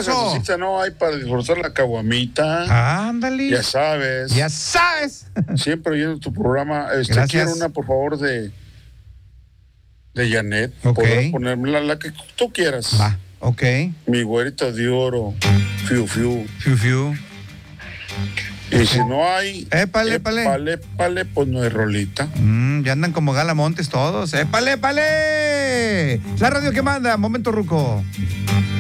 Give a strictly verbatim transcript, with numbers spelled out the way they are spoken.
pasó? Gasecita no hay para disfrutar la caguamita. Ándale. Ya sabes. Ya sabes. Siempre oyendo tu programa. Este, Gracias. quiero una, por favor, de de Janet. Ok. ¿Podrás ponerme la, la que tú quieras? Va, ok. Mi güerita de oro. Fiu, fiu. Fiu, fiu. Y si no hay... Épale, épale. Épale, épale, pues no hay rolita. Mm, ya andan como Galamontes todos. ¡Épale, épale! La radio que manda, momento ruco.